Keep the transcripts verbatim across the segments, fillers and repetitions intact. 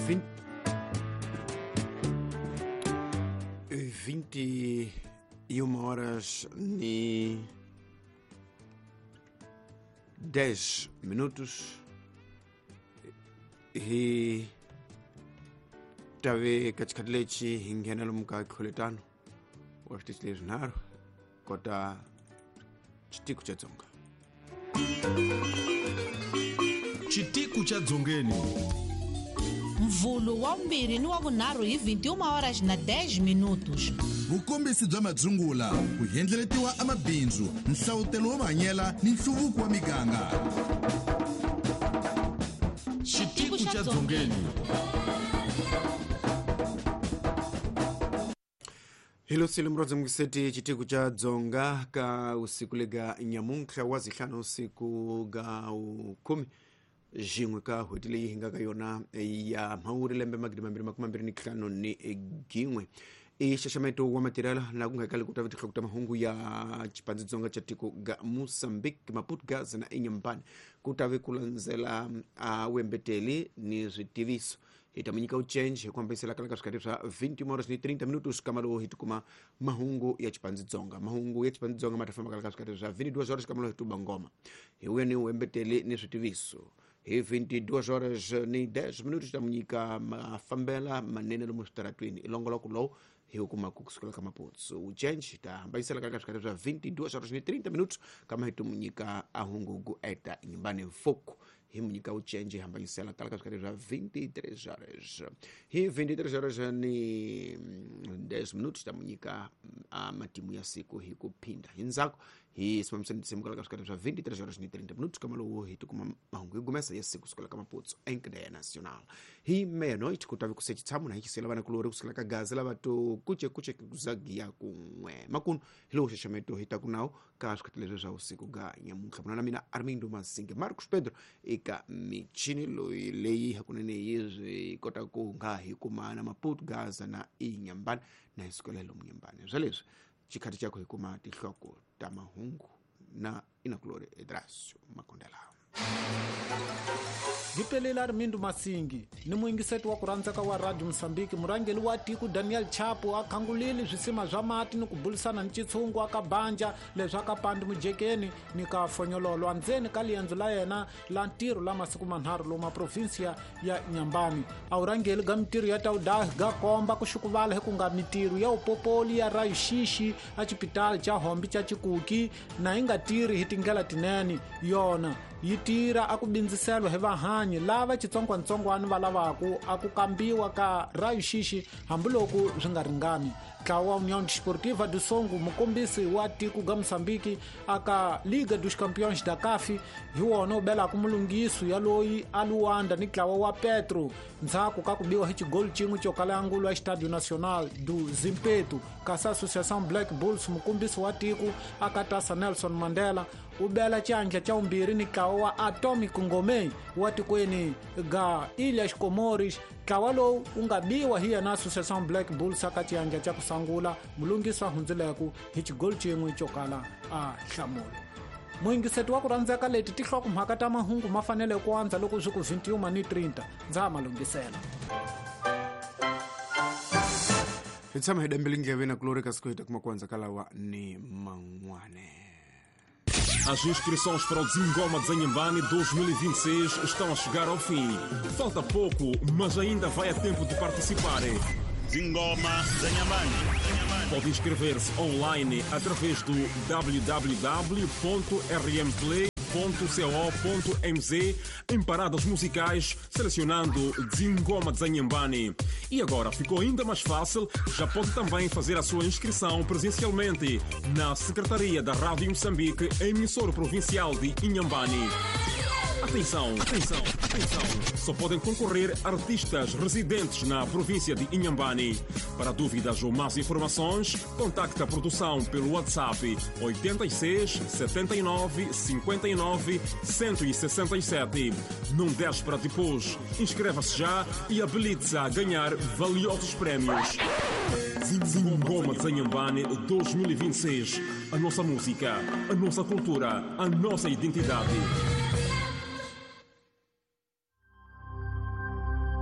vinte e uma horas e dez minutos e tave katikati lechi ingena lomuka kholetano wafitile zinaro kota chitiku cha dzonga chitiku cha dzongeni mvulo wa mbiri ni wa vunharhu hi vinte e uma horas na dez minutos. vukombisi bya madzungula ku hendleletiwa amabindzu nhlawutelo wo mahanyela ni nhluvuko wa miganga chitiku cha dzongeni. hilo silo mrodzi mkiseti chitiku cha dzonga ka usiku lega nyamunkha wazihlanu usiku ga ukumi jimwe ka hotile yihinga ka yona ya mauri lembe magidi mambiri makumi mambiri ni nhlanu ni gimwe ixaxamento wa material na kungakali kutava tikhakuta mahungu ya chipandzi dzonga cha tiko ga Moçambique Maputo Gaza na Inhambane kutave kulanzela uh, wembeteli ni zwitiviso itamunyika uchenje kwambisela kala kasikati sa vinte horas ni trinta minutos kamalo hitukuma mahungu ya chipandzi dzonga mahungu ya chipandzi dzonga matafama kala kasikati sa vinte e duas horas kamalo hituba ngoma hiwe ni wembeteli ni zwitiviso hi vinte e duas horas ni dez minutos tamunyika mafambela manene lomu staratwini ilongola kulo hiyo kuma kukusukula kama potso uchenji ta ambaisela kaka katikati za vinte e duas horas ni trinta minutos kama hitu munyika ahungu gu eta Inhambane mfuku hi munyika uchenji ambaisela kaka katikati za vinte e três horas hi vinte e três horas ni dez minutos ta munyika uh, matimu ya siku hi kupinda hinzako hi simamseni disimu kala katikati za vinte e três horas ni trinta minutos kama lo hitu kuma mahungu igumesa ya siku sukula kama potso enkdeya nacional hi meia-noite kutave kusechi tsamu na hikisela vana kulori kusukula ka gaza la vatu kuche kuche kuzagia kumwe makuno hilo ushashameto hitakunao ka sukatelezo za usiku ga nyamunkha mwana mina Armindo Masinge Marcos Pedro ika michini lo ilei hakunene yizi kota kungahi kumana Maputo Gaza na Inhambane na isikolelo mnyambane zalezo chikati chako hikuma tihloko tamahungu na inakulore edrasio makondela Gipelele Armindo Masingi ni muingiseti wa kurandzaka wa Radio Moçambique murangeli wa tiku Daniel Chapo akhangulile zwisima zwa mati ni kubulisana ni chitshungu akabanja leswi akapandi mujekeni ni ka fonyololo andzeni ka liendzo la yena la ntirho la masiku manharhu loma provinsia ya Inhambane awurangeli ga mitirho ya taudahi ga komba ku xikuvala hi ku nga mitirho ya upopoli ya rayuxishi a chipitali cha hombi cha chikuki na yi nga tirhi hi tindlela tinene yona yi tira aku bindziselwa hi vahanyi lava chitsongwatsongwana va lavaku aku kambiwa ka rayuxishi hambiloko swi nga ringani ntlawa wa União Desportiva do Songo mukombisi wa tiko ga Moçambique aka Liga dos Campeões da C A F hi wona u belaku mulungiso ya loyi a Luanda ni ntlawa wa Petro ndzhaku ka ku biwa hi chigoli chin'we co kala angulo wa Estádio Nacional do Zimpeto kasi Associação Black Bulls mukombisi wa tiko aka Tasa Nelson Mandela u bela canja cha umbiri ni ntlawa wa Atomic Ngomei wa tikweni ga Ilhas Comores ntlawa lowu u nga biwa hi yena Associação Black Bulls aka canja cha kusangula mulungisa hundzileku hi chigoli chin'we co kala a hlamula muingiseti wa ku randzeka leti tihloko mhaka ta mahungu ma fanele ku andza loko swi ku vinte e uma ni trinta ndza malungisela hi tshama hi dembele ndleve na kulori ka siku hita kuma kwanza kalawa ni man'wane. As inscrições para o Dzingoma de Inhambane dois mil e vinte e seis estão a chegar ao fim. Falta pouco, mas ainda vai a tempo de participar. Dzingoma de Inhambane. Pode inscrever-se online através do w w w ponto r m play ponto co ponto m z em paradas musicais, selecionando Dzingoma de Inhambane. E agora ficou ainda mais fácil, já pode também fazer a sua inscrição presencialmente na Secretaria da Rádio Moçambique, emissora provincial de Inhambane. Atenção, atenção, atenção. Só podem concorrer artistas residentes na província de Inhambane. Para dúvidas ou mais informações, contacte a produção pelo WhatsApp oito seis, sete nove, cinco nove, um seis sete. Não deixe para depois. Inscreva-se já e habilite-se a ganhar valiosos prémios. Dzingoma de Inhambane dois mil e vinte e seis. A nossa música, a nossa cultura, a nossa identidade.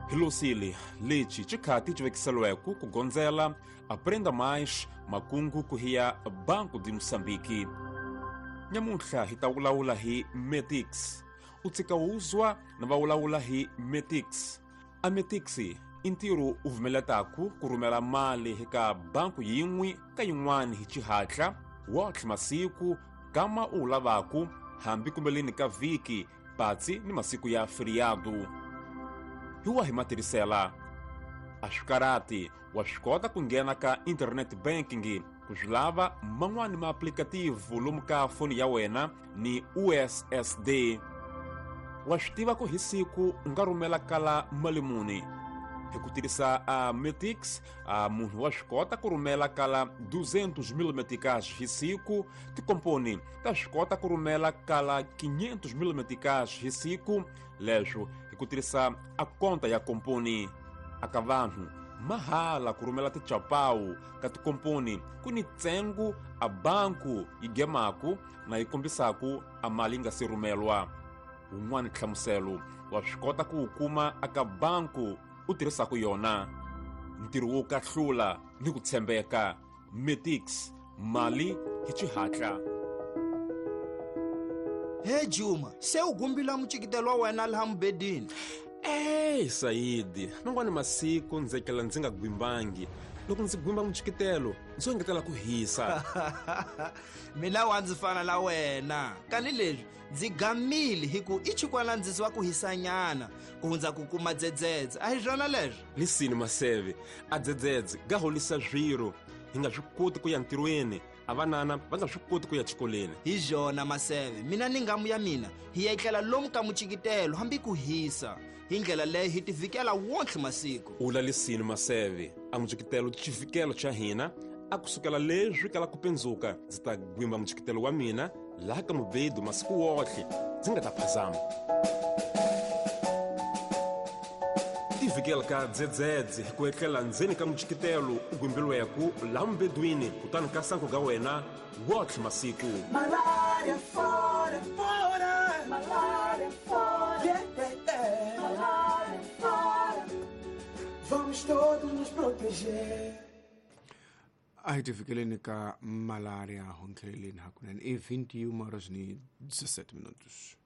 Hilusile, leci chikati chivekiselweku kugonzela aprenda mais makungu kuhiya Banco de Moçambique. Nyamuhla hitawulaula hi Metix. Utsika uzwa na vaulaula hi Metix. A Metix intiru uvumeletaku kurumela mali hika banku yin'we ka yin'wana hi chihatla wotlhe masiku kama ulavaku hambi kumbeleni ka viki patsi ni masiku ya feriado. Hiwa hi matirisela ashikarati wa xikota ku nghena ka internet banking ku xilava man'wani ma aplikativu lomu ka foni ya wena ni U S S D. Wa swi tiva ku hi siku u nga rhumela kala mali muni. Hi ku tirhisa a Metix, a munhu wa swi kota ku rhumela kala duzentos mil meticais hi siku, tikomponi ta swi kota ku rhumela kala quinhentos mil meticais hi siku, leswo hi ku tirhisa a konta ya komponi. Aka vanhu mahala ku rhumela tichapawu ka tikomponi ku ni tsengu a banku yi gemaku na yi kombisaku a mali yi nga si rhumelwa. Un'wana nhlamuselo wa swi kota ku wu kuma aka banku u tirhisaku yona. Ntirho wo kahlula ni ku tshembeka. Metix, mali hi xihatla. He Juma, se u gumbila muchikitelo wa wena laha mubedini. Hey Saidi, man'wani masiku ndzekela ndzi nga gwimbangi. Loko ndzi gwimba muchikitelo ndzi engetela ku hisa. Mina wa ndzi fana la wena kani leswi ndzi gamile hi ku i chikwana ndzisi wa ku hisanyana ku hundza ku kuma dzedzedze a hi swona leswi. Lisini Maseve, a dzedzedze ga holisa zwiro hi nga swi koti ku ya ntirhweni, avanana va nga swi koti ku ya xikoleni. Hi zwona Maseve, mina ni ngamu ya mina hi ya etlela lomu ka muchikitelo hambi ku hisa. Hi ndlela leyi hi tivikela wontlhe masiku. Ula lisini Maseve, a muchikitelo chivikelo cha hina a kusukela leswi kala ku pendzuka ndzi ta gwimba muchikitelo wa mina laha ka mubedu masiku wotlhe ndzi nga ta phazama. Tivikela ka dzedzedze ku etlela ndzeni ka muchikitelo u gwimbilweku laha mubedwini kutani ka sanku ga wena wotlhe masiku. Malaria fora, fora, malaria fora, yeah, yeah, yeah. Malaria fora, vamos todos nos proteger. A hi tifikeleni ka malaria ho tlheleleni hakunene i vinte horas ni dezessete minutos.